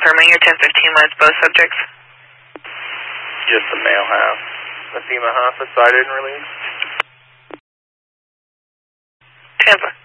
confirming your 1015 was both subjects? Just the male half. The female half is sighted and released. Tampa.